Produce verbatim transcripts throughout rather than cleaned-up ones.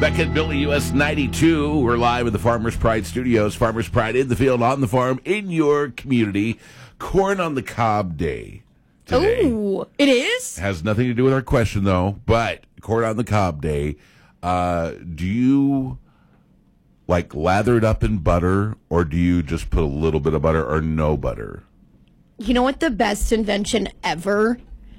Becca and Billy, U S ninety-two. We're live at the Farmers Pride Studios. Farmers Pride in the field, on the farm, in your community. Corn on the Cob Day today. Oh, it is? Has nothing to do with our question, though, but Corn on the Cob Day. Uh, do you, like, lather it up in butter, or do you just put a little bit of butter or no butter? You know what the best invention ever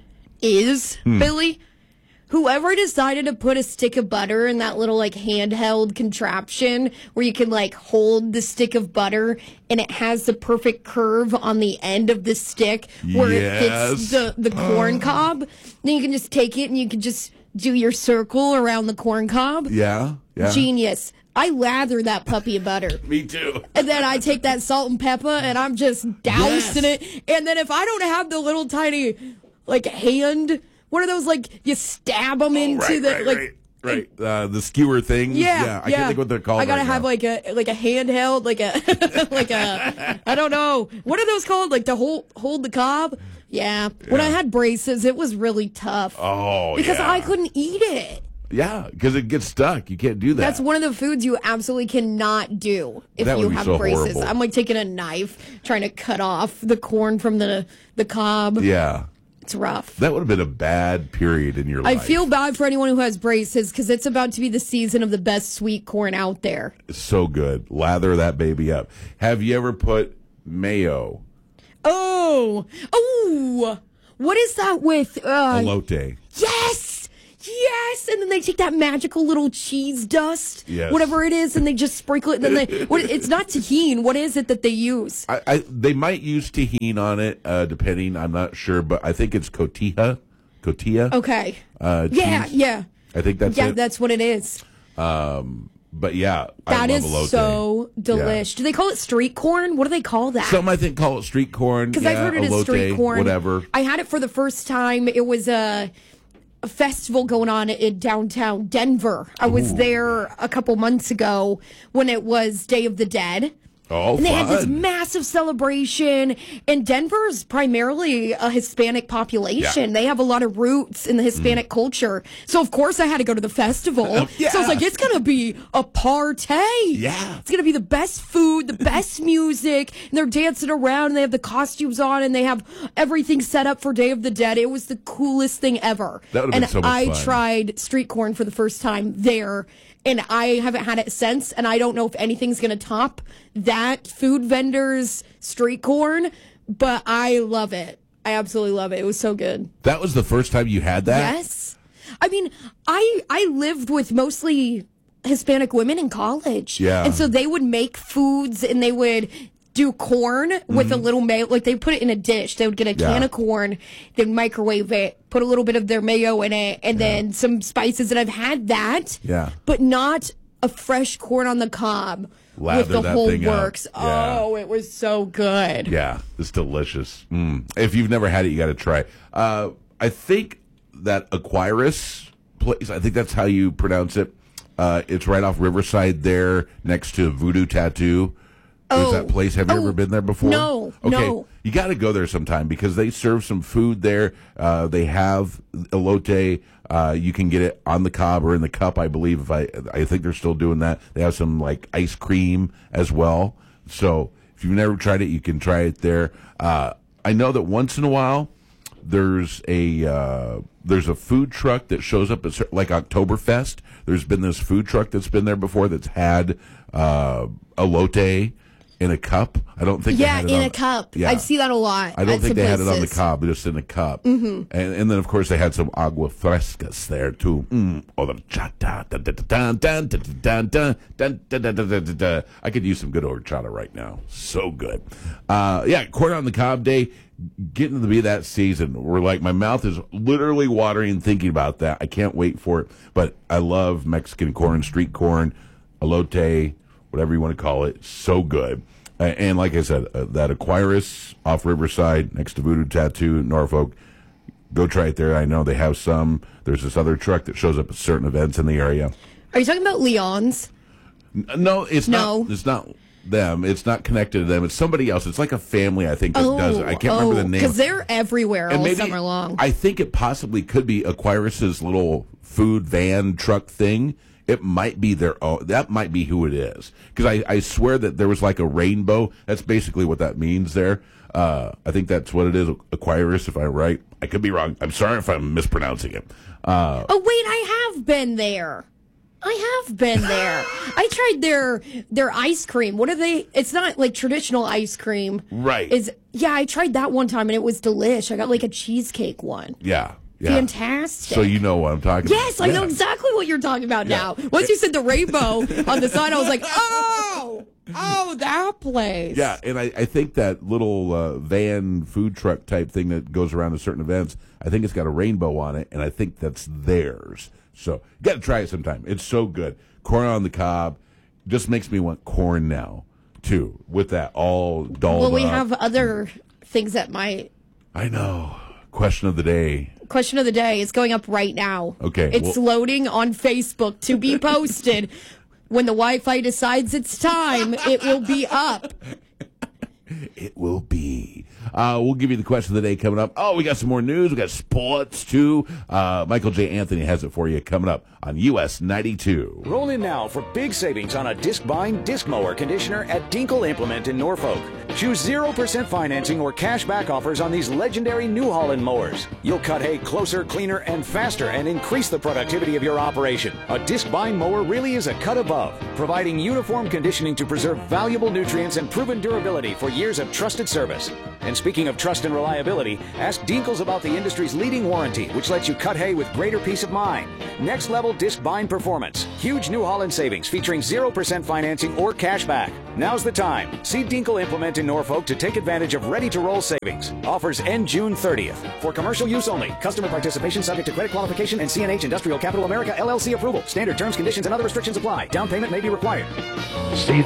is, Hmm. Billy? Whoever decided to put a stick of butter in that little, like, handheld contraption where you can, like, hold the stick of butter and it has the perfect curve on the end of the stick where Yes. it hits the, the corn cob. Then you can just take it and you can just do your circle around the corn cob. Yeah, yeah. Genius. I lather that puppy of butter. Me too. And then I take that salt and pepper and I'm just dousing Yes. it. And then if I don't have the little tiny, like, hand, what are those, like, you stab them into right, the, right, like, right, right. Uh, the skewer things. yeah, yeah. I can't think what they're called. I gotta right have now. like a like a handheld, like a like a I don't know what are those called, like to hold hold the cob. Yeah. When I Yeah. had braces, it was really tough. Oh, because yeah. I couldn't eat it. Yeah, because it gets stuck. You can't do that. That's one of the foods you absolutely cannot do if That would you be have so braces. horrible. I'm like taking a knife trying to cut off the corn from the the cob. Yeah. It's rough. That would have been a bad period in your I life. feel bad for anyone who has braces because it's about to be the season of the best sweet corn out there. It's so good. Lather that baby up. Have you ever put mayo? Oh, oh, what is that with? Uh, Elote. yes, yes. And then they take that magical little cheese dust, Yes. whatever it is, and they just sprinkle it. And then they, what, it's not tahini. What is it that they use? I, I they might use tahini on it, uh, depending. I'm not sure, but I think it's cotija. Cotija. Okay. Uh, Yeah, cheese. yeah, I think that's yeah. it. That's what it is. Um, but yeah, That I love is elote. so delish. Do they call it street corn? What do they call that? Some I think call it street corn. Because yeah, I've heard it as elote, street corn. Whatever. I had it for the first time. It was a, a festival going on in downtown Denver. I was Ooh. there a couple months ago when it was Day of the Dead. Oh, And they had this fun. massive celebration. And Denver is primarily a Hispanic population. Yeah. They have a lot of roots in the Hispanic culture. So, of course, I had to go to the festival. Oh, yeah. So I was like, it's going to be a party. Yeah. It's going to be the best food, the best music. And they're dancing around and they have the costumes on and they have everything set up for Day of the Dead. It was the coolest thing ever. That would've been and so much I fun. tried street corn for the first time there. And I haven't had it since, and I don't know if anything's going to top that food vendor's street corn, but I love it. I absolutely love it. It was so good. That was the first time you had that? Yes. I mean, I I lived with mostly Hispanic women in college. Yeah. And so they would make foods and they would do corn with a little mayo. Like they put it in a dish. They would get a can Yeah. of corn, they'd microwave it, put a little bit of their mayo in it, and then some spices. And I've had that. Yeah. But not a fresh corn on the cob Lather with the that whole thing up. works. Yeah. Oh, it was so good. Yeah, it's delicious. Mm. If you've never had it, you got to try. Uh, I think that Aquarius place, I think that's how you pronounce it. Uh, it's right off Riverside there next to Voodoo Tattoo. There's Oh. that place. Have you Oh, ever been there before? no, Okay. no. You got to go there sometime because they serve some food there. Uh, they have elote. Uh, you can get it on the cob or in the cup, I believe. If I, I think they're still doing that. They have some like ice cream as well. So if you've never tried it, you can try it there. Uh, I know that once in a while there's a uh, there's a food truck that shows up at cer- like Oktoberfest. There's been this food truck that's been there before that's had uh, elote in a cup. I don't think they Yeah, had it in on- a cup. Yeah. I see that a lot. I don't at think some they had it on the places. cob, just in a cup. Mm-hmm. And, and then, of course, they had some agua frescas there, too. Mm. Oh, the chata. Dun, dun, dun, dun, dun, dun, dun, dun, dun, dun, dun, dun, dun, dun. I could use some good horchata right now. So good. Uh, yeah, corn on the cob day. Getting to be that season where, like, my mouth is literally watering thinking about that. I can't wait for it. But I love Mexican corn, street corn, elote, whatever you want to call it. So good. Uh, and like I said, uh, that Aquarius off Riverside next to Voodoo Tattoo in Norfolk, go try it there. I know they have some. There's this other truck that shows up at certain events in the area. Are you talking about Leon's? N- No, it's No. not. It's not them. It's not connected to them. It's somebody else. It's like a family, I think, that does it. I can't remember the name. Because they're everywhere And all maybe- summer long. I think it possibly could be Aquarius's little food van truck thing. it might be their own. That might be who it is. Because I, I swear that there was like a rainbow. That's basically what that means there. Uh, I think that's what it is, Aquarius, if I'm right. I could be wrong. I'm sorry if I'm mispronouncing it. Uh, oh, wait, I have been there. I have been there. I tried their their ice cream. What are they? It's not like traditional ice cream. Right. Is yeah, I tried that one time and it was delish. I got like a cheesecake one. Yeah. Yeah. Fantastic. So you know what I'm talking yes, about. Yes, I yeah. know exactly what you're talking about yeah. now. Once you said the rainbow on the sign, I was like, oh, oh, that place. Yeah, and I, I think that little uh, van food truck type thing that goes around to certain events, I think it's got a rainbow on it, and I think that's theirs. So you got to try it sometime. It's so good. Corn on the cob just makes me want corn now, too, with that all dolled Well, we up. have other things that might... I know. Question of the day. Question of the day is going up right now. Okay. It's well, loading on Facebook to be posted. When the Wi-Fi decides it's time, it will be up. It will be. Uh, we'll give you the question of the day coming up. Oh, we got some more news. We got sports, too. Uh, Michael J. Anthony has it for you coming up on U S ninety-two. Roll in now for big savings on a disc-bind disc mower conditioner at Dinkle Implement in Norfolk. Choose zero percent financing or cash back offers on these legendary New Holland mowers. You'll cut hay closer, cleaner, and faster and increase the productivity of your operation. A disc-bind mower really is a cut above, providing uniform conditioning to preserve valuable nutrients and proven durability for years of trusted service. And speaking of trust and reliability, ask Dinkles about the industry's leading warranty, which lets you cut hay with greater peace of mind. Next level disc bind performance. Huge New Holland savings featuring zero percent financing or cash back. Now's the time. See Dinkle Implement in Norfolk to take advantage of ready-to-roll savings. Offers end June thirtieth. For commercial use only. Customer participation subject to credit qualification and C N H Industrial Capital America L L C approval. Standard terms, conditions, and other restrictions apply. Down payment may be required. See